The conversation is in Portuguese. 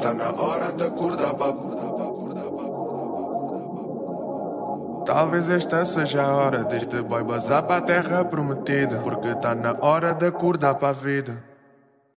tá na hora de acordar pra... Talvez esta seja a hora deste boy bazar para a terra prometida, porque tá na hora de acordar para a vida.